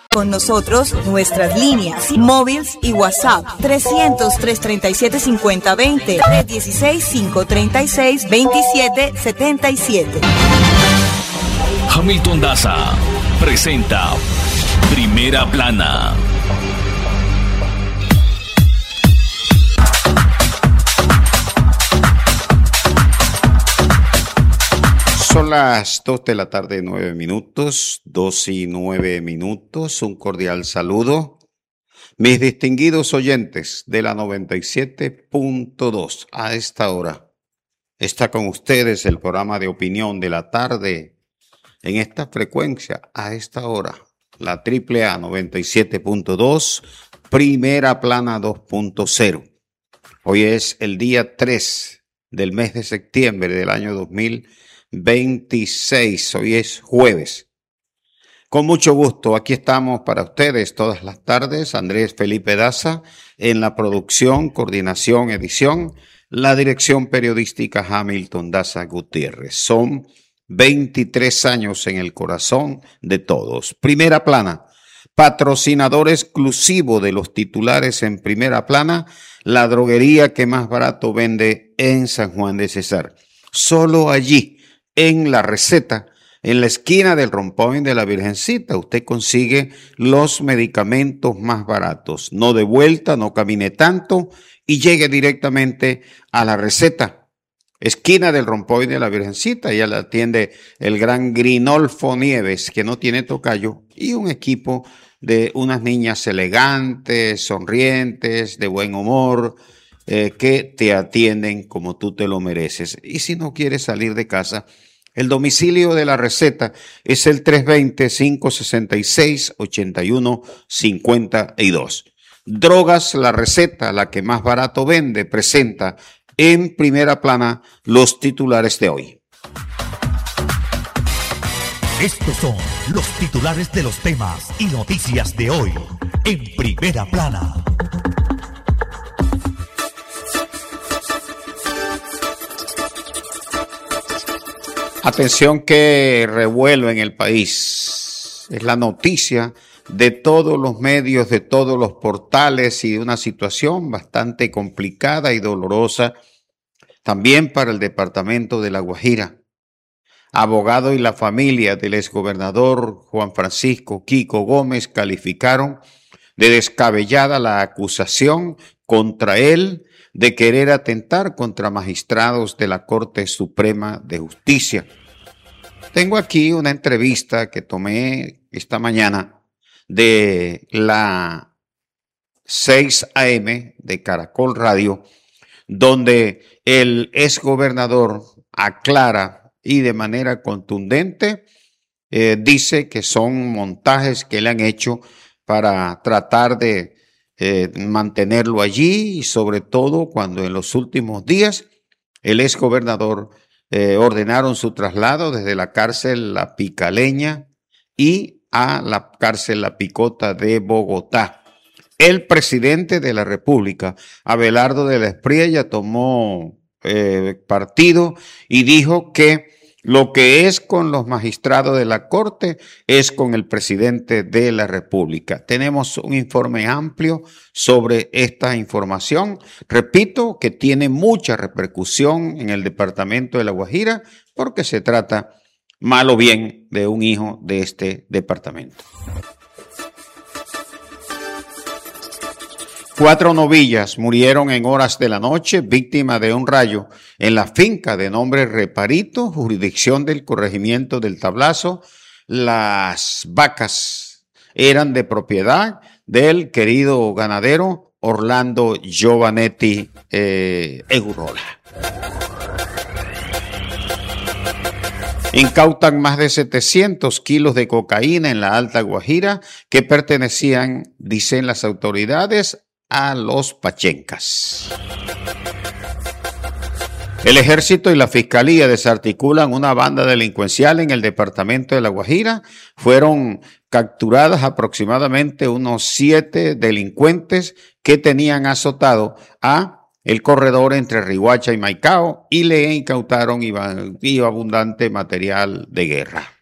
Con nosotros, nuestras líneas, móviles y WhatsApp, 300-337-5020, 316-536-2777. Hamilton Daza presenta Primera Plana. Son las 2 de la tarde, 9 minutos, 2:09. Un cordial saludo. Mis distinguidos oyentes de la 97.2, a esta hora está con ustedes el programa de opinión de la tarde en esta frecuencia, a esta hora, la AAA 97.2, Primera Plana 2.0. Hoy es el día 3 del mes de septiembre del año 2026, hoy es jueves. Con mucho gusto, aquí estamos para ustedes todas las tardes. Andrés Felipe Daza en la producción, coordinación, edición, la dirección periodística Hamilton Daza Gutiérrez. Son 23 años en el corazón de todos. Primera Plana, patrocinador exclusivo de los titulares en Primera Plana, la droguería que más barato vende en San Juan de Cesar. Solo allí, en La Receta, en la esquina del Rompoint de la Virgencita, usted consigue los medicamentos más baratos. No de vuelta, no camine tanto y llegue directamente a La Receta, esquina del Rompoint de la Virgencita. Ya la atiende el gran Grinolfo Nieves, que no tiene tocayo, y un equipo de unas niñas elegantes, sonrientes, de buen humor, que te atienden como tú te lo mereces. Y si no quieres salir de casa, el domicilio de La Receta es el 320-566-8152. Drogas La Receta, la que más barato vende, presenta en Primera Plana los titulares de hoy. Estos son los titulares de los temas y noticias de hoy en Primera Plana. Atención que revuelo en el país. Es la noticia de todos los medios, de todos los portales y de una situación bastante complicada y dolorosa también para el departamento de La Guajira. Abogado y la familia del exgobernador Juan Francisco Kiko Gómez calificaron de descabellada la acusación contra él de querer atentar contra magistrados de la Corte Suprema de Justicia. Tengo aquí una entrevista que tomé esta mañana de la 6 AM de Caracol Radio, donde el exgobernador aclara y de manera contundente dice que son montajes que le han hecho para tratar de mantenerlo allí, y sobre todo cuando en los últimos días el exgobernador ordenaron su traslado desde la cárcel La Picaleña y a la cárcel La Picota de Bogotá. El presidente de la República, Abelardo de la Espriella, tomó partido y dijo que lo que es con los magistrados de la Corte es con el presidente de la República. Tenemos un informe amplio sobre esta información. Repito que tiene mucha repercusión en el departamento de La Guajira porque se trata, mal o bien, de un hijo de este departamento. 4 novillas murieron en horas de la noche víctimas de un rayo en la finca de nombre Reparito, jurisdicción del corregimiento del Tablazo. Las vacas eran de propiedad del querido ganadero Orlando Giovanetti Egurola. Incautan más de 700 kilos de cocaína en la Alta Guajira que pertenecían, dicen las autoridades, a los pachencas. El ejército y la fiscalía desarticulan una banda delincuencial en el departamento de La Guajira. Fueron capturadas aproximadamente unos 7 delincuentes que tenían azotado a el corredor entre Riohacha y Maicao y le incautaron y abundante material de guerra.